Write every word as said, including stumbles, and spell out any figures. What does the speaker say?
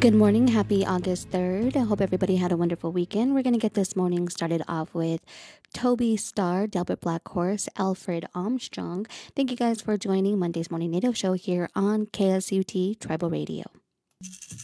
Good morning. Happy August third. I hope everybody had a wonderful weekend. We're going to get this morning started off with Toby Starr, Delbert Black Horse, Alfred Armstrong. Thank you guys for joining Monday's Morning Native Show here on K S U T Tribal Radio.